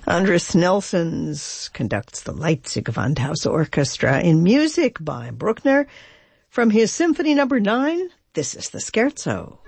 Andres Nelsons conducts the Leipzig Gewandhaus Orchestra in music by Bruckner. From his Symphony No. 9, this is the Scherzo.